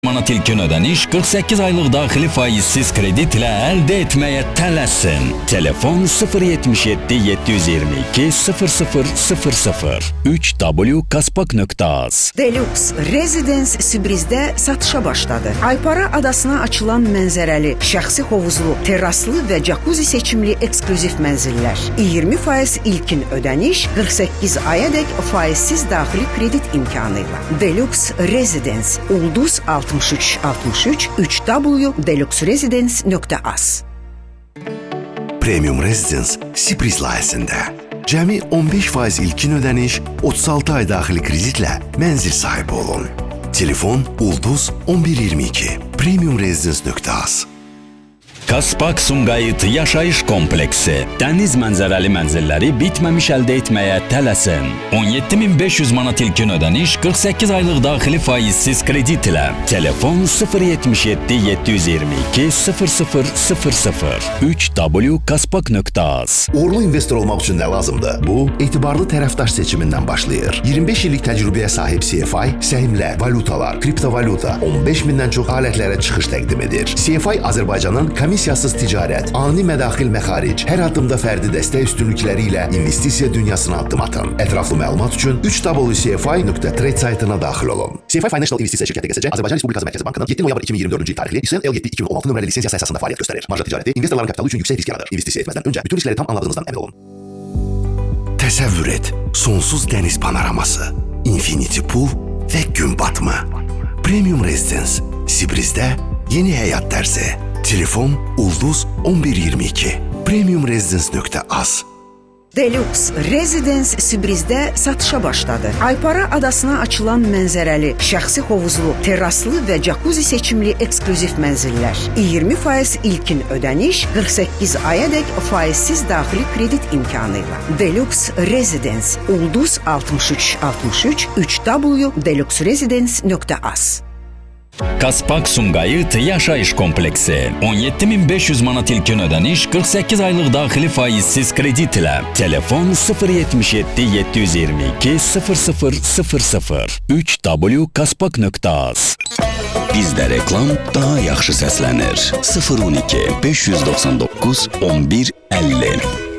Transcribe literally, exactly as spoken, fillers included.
Manat ilkin ödəniş qırx səkkiz aylıq daxili faizsiz kredit ilə əldə etməyə tələsin. Telefon sıfır yetmiş yeddi yeddi yüz iyirmi iki sıfır sıfır sıfır sıfır üç w kaspak nöqtə az. Deluxe Residence Sibrizdə satışa başladı. Aypara adasına açılan mənzərəli, şəxsi hovuzlu, terraslı və jacuzzi seçimli eksklüziv mənzillər. iyirmi faiz ilkin ödəniş, qırx səkkiz ayadək faizsiz daxili kredit imkanı ilə. Deluxe Residence Ulduz altmış üç altmış üç üç w deluxe residence nöqtə az. Premium Residence Sibriz layihəsində cəmi on beş faiz ilkin ödəniş, otuz altı ay daxili kreditlə mənzil sahibi olun. Telefon Ulduz on bir iyirmi iki premium residence nöqtə az. Kaspak Sumqayıt yaşayış kompleksi. Dəniz mənzərəli mənzilləri bitməmiş əldə etməyə tələsin. on yeddi min beş yüz manat ilkin ödəniş, qırx səkkiz aylıq daxili faizsiz kredit ilə. Telefon sıfır yetmiş yeddi yeddi yüz iyirmi iki sıfır sıfır sıfır sıfır üç w kaspak nöqtə az. Uğurlu investor olmaq üçün nə lazımdır? Bu, etibarlı tərəfdaş seçimindən başlayır. iyirmi beş illik təcrübəyə sahib C F I, səhmlər, valutalar, kriptovalyuta, on beş mindən çox alətlərə çıxış təqdim edir. C F I Azərbaycanın komissiyasız ticarət, ani mədaxil məxaric, hər addımda fərdi dəstək üstünlükləri ilə investisiya dünyasına addım atın. Ətraflı məlumat üçün üç w c f i nöqtə trade saytına daxil olun. C F I Financial İnvestisiya şirkəti G S C, Azərbaycan Respublikası Mərkəzi Bankının yeddi noyabr iki min iyirmi dördüncü il tarixli İSL L yeddi iki min on altı nömrəli lisensiyası əsasında fəaliyyət göstərir. Marja ticarəti investorların kapitalı üçün yüksək risk yaradır. İnvestisiya etməzdən öncə bütün riskləri tam anladığınızdan əmin olun. Təsəvvür et, sonsuz dəniz panoraması, infinity pool və gün batımı. Premium Residence Sibrizdə yeni həyat tərzi. Telefon Ulduz on bir iyirmi iki premium residence nöqtə az. Deluxe Residence Sibrizdə satışa başladı. Aypara adasına açılan mənzərəli, şəxsi hovuzlu, terraslı və jacuzzi seçimli eksklüziv mənzillər. iyirmi faiz ilkin ödəniş, qırx səkkiz ayadək faizsiz daxili kredit imkanı ilə. Deluxe Residence Ulduz altmış üç altmış üç üç w deluxe residence nöqtə az. Kaspak Sumqayıt yaşayış kompleksi. on yeddi min beş yüz manat ilkin ödəniş, qırx səkkiz aylıq daxili faizsiz kredit ilə. Telefon sıfır yetmiş yeddi yeddi yüz iyirmi iki sıfır sıfır sıfır sıfır üç w kaspak nöqtə az. Bizdə reklam daha yaxşı səslənir. sıfır on iki beş yüz doxsan doqquz on bir əlli